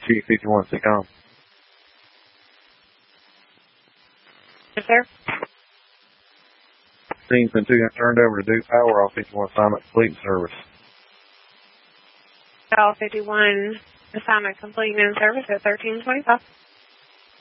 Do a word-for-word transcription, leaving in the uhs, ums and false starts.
T fifty-one, SECOM. Yes, sir. Scene's been two, turned over to Duke Power, all fifty-one assignment complete in service. All fifty-one assignment complete in service at thirteen twenty-five.